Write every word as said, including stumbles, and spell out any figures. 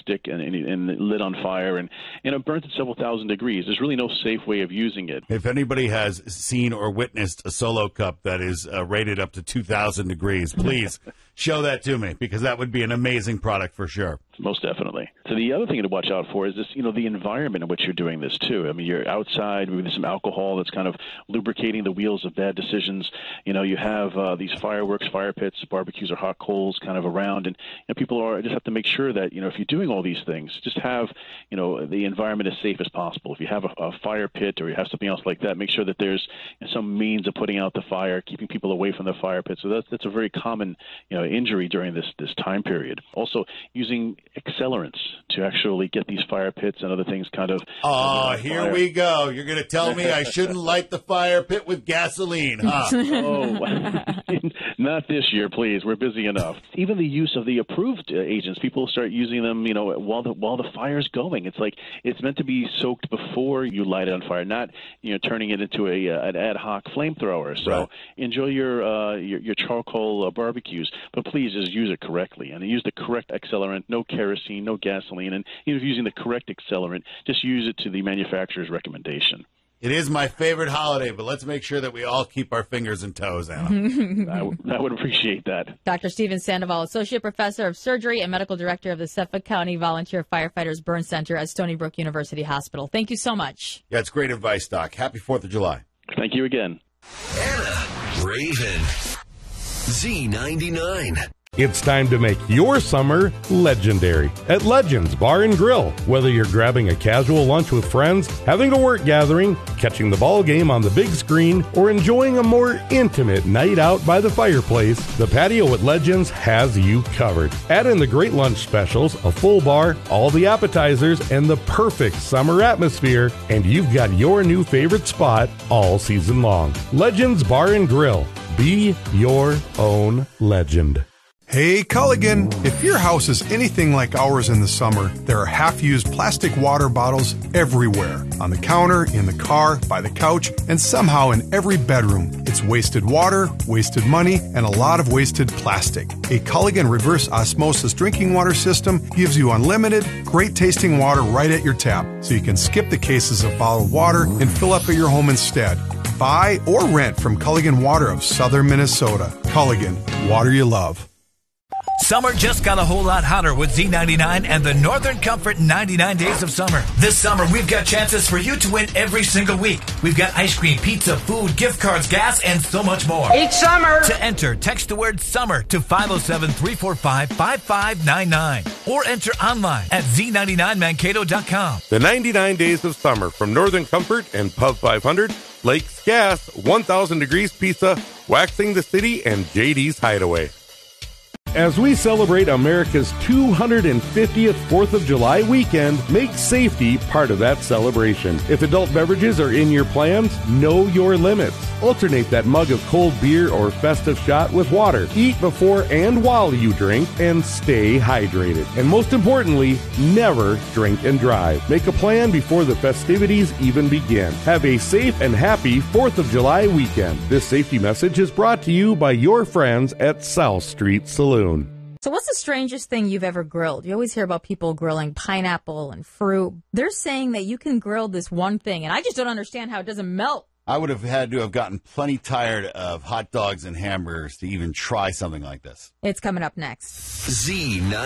stick and, and, and lit on fire, and, and it burns at several thousand degrees. There's really no safe way of using it. If anybody has seen or witnessed a Solo Cup that is uh, rated up to two thousand degrees, please show that to me, because that would be an amazing product for sure. Most definitely. So the other thing to watch out for is this, you know, the environment in which you're doing this too. I mean, you're outside with some alcohol that's kind of lubricating the wheels of bad decisions. You know, you have uh, these fireworks, fire pits, barbecues, or hot coals kind of around, and you know, people are just have to make sure that, you know, if you're doing all these things, just have, you know, the environment as safe as possible. If you have a, a fire pit or you have something else like that, make sure that there's you know, some means of putting out the fire, keeping people away from the fire pit. So that's that's a very common, you know, injury during this this time period. Also, using accelerants to actually get these fire pits and other things kind of. Oh, uh, here fire. we go. You're going to tell me I shouldn't light the fire pit with gasoline, huh? Oh, not this year, please. We're busy enough. Even the use of the approved uh, agents, people start using them, you know, while the while the fire's going. It's like it's meant to be soaked before you light it on fire, not you know turning it into a uh, an ad hoc flamethrower. So right. enjoy your, uh, your your charcoal uh, barbecues, but please just use it correctly and use the correct accelerant. No kerosene, no gasoline, and even if you're using the correct accelerant, just use it to the manufacturer's recommendation. It is my favorite holiday, but let's make sure that we all keep our fingers and toes, Anna. I, w- I would appreciate that. Doctor Steven Sandoval, Associate Professor of Surgery and Medical Director of the Suffolk County Volunteer Firefighters Burn Center at Stony Brook University Hospital. Thank you so much. Yeah, it's great advice, Doc. Happy fourth of July. Thank you again. Anna Raven, Z ninety-nine. It's time to make your summer legendary at Legends Bar and Grill. Whether you're grabbing a casual lunch with friends, having a work gathering, catching the ball game on the big screen, or enjoying a more intimate night out by the fireplace, the patio at Legends has you covered. Add in the great lunch specials, a full bar, all the appetizers, and the perfect summer atmosphere, and you've got your new favorite spot all season long. Legends Bar and Grill. Be your own legend. Hey, Culligan, if your house is anything like ours in the summer, there are half-used plastic water bottles everywhere. On the counter, in the car, by the couch, and somehow in every bedroom. It's wasted water, wasted money, and a lot of wasted plastic. A Culligan reverse osmosis drinking water system gives you unlimited, great-tasting water right at your tap, so you can skip the cases of bottled water and fill up at your home instead. Buy or rent from Culligan Water of Southern Minnesota. Culligan, water you love. Summer just got a whole lot hotter with Z ninety-nine and the Northern Comfort ninety-nine Days of Summer. This summer, we've got chances for you to win every single week. We've got ice cream, pizza, food, gift cards, gas, and so much more. Each summer! To enter, text the word SUMMER to five oh seven, three four five, five five nine nine or enter online at z ninety-nine mankato dot com. The ninety-nine Days of Summer from Northern Comfort and Pub five hundred, Lakes Gas, one thousand Degrees Pizza, Waxing the City, and J D's Hideaway. As we celebrate America's two hundred fiftieth fourth of July weekend, make safety part of that celebration. If adult beverages are in your plans, know your limits. Alternate that mug of cold beer or festive shot with water. Eat before and while you drink, and stay hydrated. And most importantly, never drink and drive. Make a plan before the festivities even begin. Have a safe and happy fourth of July weekend. This safety message is brought to you by your friends at South Street Saloon. So what's the strangest thing you've ever grilled? You always hear about people grilling pineapple and fruit. They're saying that you can grill this one thing, and I just don't understand how it doesn't melt. I would have had to have gotten plenty tired of hot dogs and hamburgers to even try something like this. It's coming up next. Z ninety-nine.